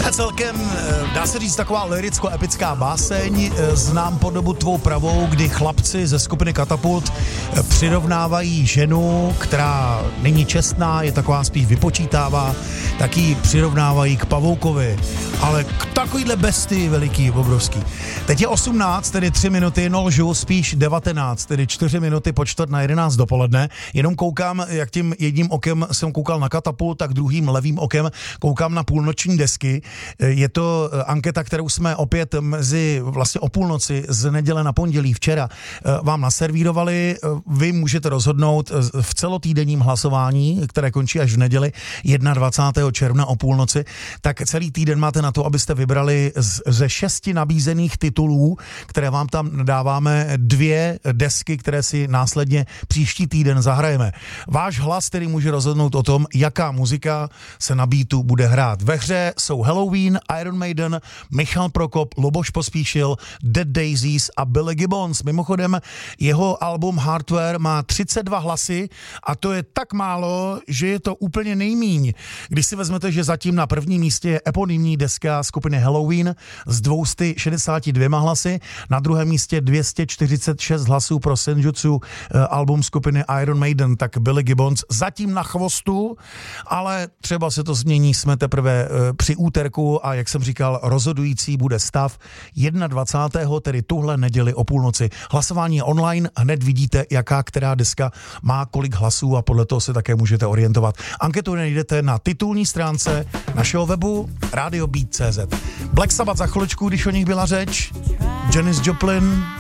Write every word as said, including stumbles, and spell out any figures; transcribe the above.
Celkem, dá se říct, taková lyricko-epická báseň. Znám podobu tvou pravou, kdy chlapci ze skupiny Katapult přirovnávají ženu, která není čestná, je taková spíš vypočítává, tak ji přirovnávají k pavoukovi. Ale k takovýhle bestii veliký, obrovský. Teď je osmnáct, tedy tři minuty, no lžu, spíš devatenáct, tedy čtyři minuty po čtvrt na jedenáct dopoledne. Jenom koukám, jak tím jedním okem jsem koukal na Katapult, tak druhým levým okem koukám na půlnoční desky. Je to anketa, kterou jsme opět mezi vlastně o půlnoci z neděle na pondělí včera vám naservírovali. Vy můžete rozhodnout v celotýdenním hlasování, které končí až v neděli dvacátého prvního června o půlnoci, tak celý týden máte na to, abyste vybrali z, ze šesti nabízených titulů, které vám tam dáváme, dvě desky, které si následně příští týden zahrajeme. Váš hlas, který může rozhodnout o tom, jaká muzika se na beatu bude hrát. Ve hře jsou Halloween, Iron Maiden, Michal Prokop, Luboš Pospíšil, Dead Daisies a Billy Gibbons. Mimochodem, jeho album Hardware má třicet dva hlasy a to je tak málo, že je to úplně nejmíň. Když si vezmete, že zatím na prvním místě je eponymní deska skupiny Halloween s dvě stě šedesát dva hlasy, na druhém místě dvě stě čtyřicet šest hlasů pro Senjutsu, album skupiny Iron Maiden, tak Billy Gibbons zatím na chvostu, ale třeba se to změní, jsme teprve při úterku a jak jsem říkal, rozhodující bude stav dvacátého prvního tedy tuhle neděli o půlnoci. Hlasování je online, hned vidíte, jaká která deska má kolik hlasů a podle toho se také můžete orientovat. Anketu najdete na titulní stránce našeho webu radio beat tečka cé zet. Black Sabbath za chviličku, když o nich byla řeč, Janis Joplin,